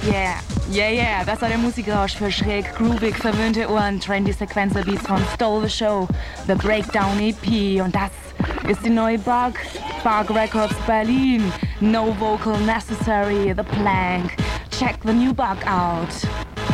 Yeah, das war der Musikrausch für schräg, groovig, verwöhnte Ohren. Trendy Sequencer-Beats von Stole the Show, The Breakdown EP. Und das ist die neue Bug Records Berlin. No vocal necessary, The Plank. Check the new Bug out.